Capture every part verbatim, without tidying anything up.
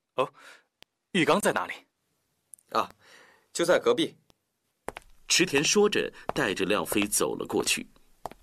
哦，浴缸在哪里？ 啊，就在隔壁。 池田说着，带着廖飞走了过去。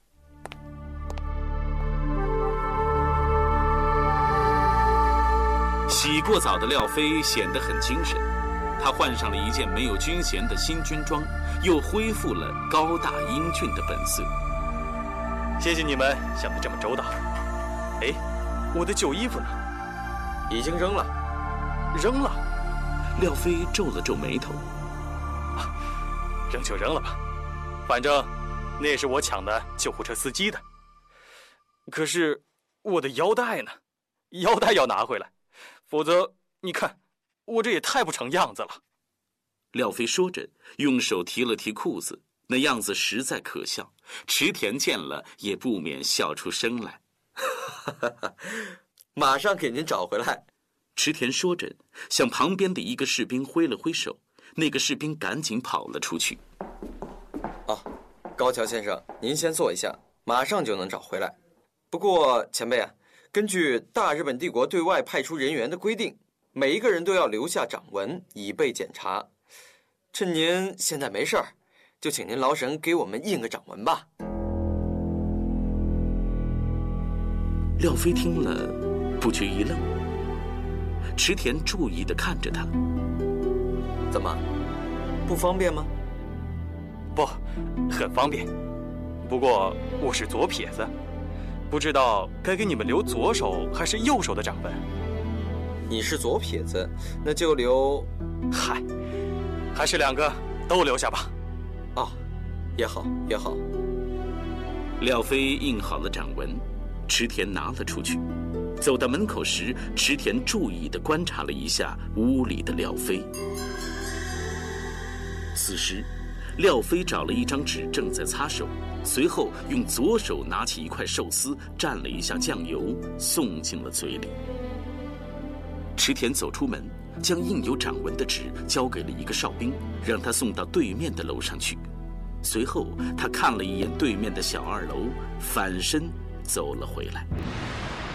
洗过澡的廖飞显得很精神，他换上了一件没有军衔的新军装，又恢复了高大英俊的本色。 谢谢你们想得这么周到。哎，我的旧衣服呢？ 已经扔了。 扔了？ 廖飞皱了皱眉头。 啊，扔就扔了吧，反正那是我抢的救护车司机的。可是我的腰带呢？腰带要拿回来，否则你看我这也太不成样子了。 廖飞说着，用手提了提裤子，那样子实在可笑。池田见了也不免笑出声来。 马上给您找回来。 池田说着，向旁边的一个士兵挥了挥手，那个士兵赶紧跑了出去。 啊，高桥先生，您先坐一下，马上就能找回来。不过前辈啊，根据大日本帝国对外派出人员的规定，每一个人都要留下掌纹，以备检查。趁您现在没事儿，就请您劳神给我们印个掌纹吧。 廖飞听了，不觉一愣。池田注意地看着他。 怎么，不方便吗？ 不，很方便。不过我是左撇子，不知道该给你们留左手还是右手的掌纹。 你是左撇子，那就留…… 嗨，还是两个都留下吧。 哦，也好也好。 廖飞印好了掌纹，池田拿了出去。走到门口时，池田注意地观察了一下屋里的廖飞。此时，廖飞找了一张纸，正在擦手，随后用左手拿起一块寿司，蘸了一下酱油，送进了嘴里。池田走出门，将印有掌纹的纸交给了一个哨兵，让他送到对面的楼上去。随后，他看了一眼对面的小二楼，反身走了回来。